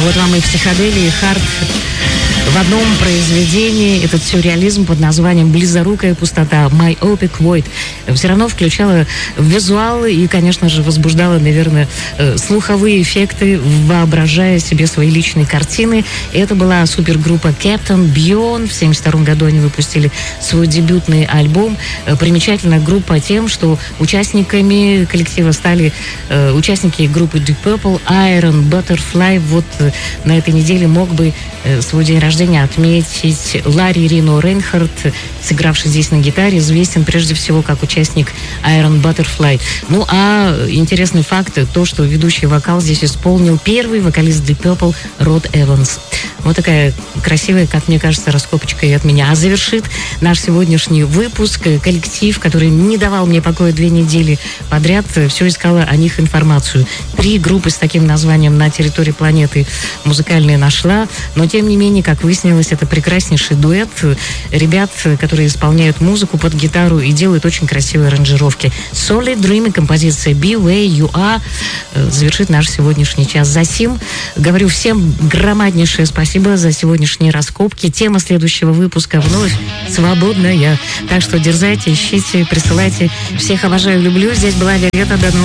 Вот вам и психоделия, и хард в одном произведении. Этот сюрреализм под названием «Близорукая пустота» «Myopic Void» все равно включала визуал и, конечно же, возбуждала, наверное, слуховые эффекты, воображая себе свои личные картины. И это была супергруппа Captain Beyond. В 1972 году они выпустили свой дебютный альбом. Примечательна группа тем, что участниками коллектива стали участники группы Deep Purple, Iron, Butterfly. Вот на этой неделе мог бы свой день рождения отметить Ларри Рино Рейнхард, сыгравший здесь на гитаре, известен прежде всего как участник Iron Butterfly. Ну, а интересный факт, то, что ведущий вокал здесь исполнил первый вокалист Deep Purple Род Эванс. Вот такая красивая, как мне кажется, раскопочка и от меня. А завершит наш сегодняшний выпуск коллектив, который не давал мне покоя 2 недели подряд, все искала о них информацию. 3 группы с таким названием на территории планеты музыкальные нашла, но тем не менее, как выяснилось, это прекраснейший дуэт ребят, которые исполняют музыку под гитару и делают очень красивые аранжировки. Solid Dream и композиция Be Where You Are завершит наш сегодняшний час. За сим говорю всем громаднейшее спасибо за сегодняшние раскопки. Тема следующего выпуска вновь свободная. Так что дерзайте, ищите, присылайте. Всех обожаю, люблю. Здесь была Виолетта. До новых